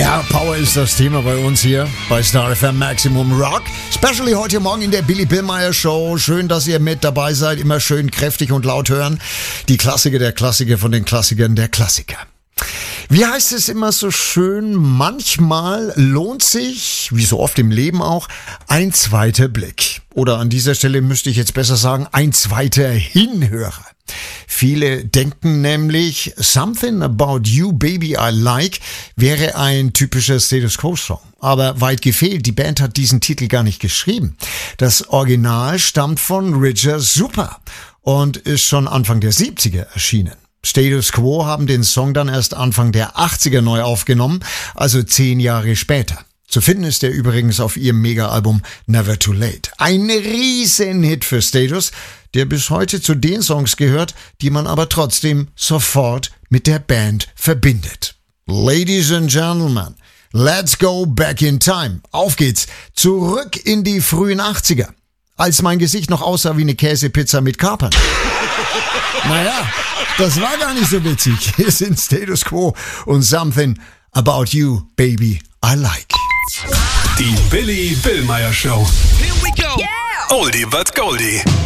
Ja, Power ist das Thema bei uns hier bei Star FM Maximum Rock. Especially heute Morgen in der Billy Billmeyer Show. Schön, dass ihr mit dabei seid. Immer schön kräftig und laut hören. Die Klassiker der Klassiker von den Klassikern der Klassiker. Wie heißt es immer so schön? Manchmal lohnt sich, wie so oft im Leben auch, ein zweiter Blick. Oder an dieser Stelle müsste ich jetzt besser sagen, ein zweiter Hinhörer. Viele denken nämlich, Something About You Baby I Like wäre ein typischer Status Quo-Song. Aber weit gefehlt, die Band hat diesen Titel gar nicht geschrieben. Das Original stammt von Richard Super und ist schon Anfang der 70er erschienen. Status Quo haben den Song dann erst Anfang der 80er neu aufgenommen, also 10 Jahre später. Zu finden ist er übrigens auf ihrem Mega-Album Never Too Late. Ein Riesenhit für Status, der bis heute zu den Songs gehört, die man aber trotzdem sofort mit der Band verbindet. Ladies and Gentlemen, let's go back in time. Auf geht's, zurück in die frühen 80er, als mein Gesicht noch aussah wie eine Käsepizza mit Kapern. Naja, das war gar nicht so witzig. Hier sind Status Quo und Something About You, Baby, I Like. Die Billy Billmeyer Show. Here we go. Yeah. Oldie but Goldie.